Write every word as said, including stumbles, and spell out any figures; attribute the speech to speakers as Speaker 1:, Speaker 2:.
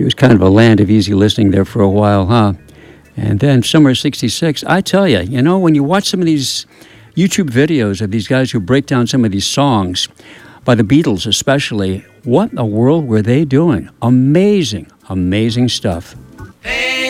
Speaker 1: it was kind of a land of easy listening there for a while, huh? And then Summer sixty-six, I tell you, you know, when you watch some of these YouTube videos of these guys who break down some of these songs, by the Beatles especially, what in the world were they doing? Amazing, amazing stuff.
Speaker 2: Hey.